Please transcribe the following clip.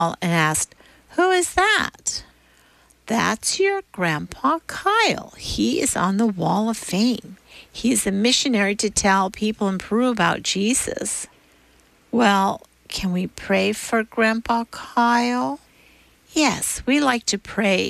and asked, "Who is that?" "That's your Grandpa Kyle. He is on the Wall of Fame. He is a missionary to tell people in Peru about Jesus." "Well, can we pray for Grandpa Kyle?" "Yes, we like to pray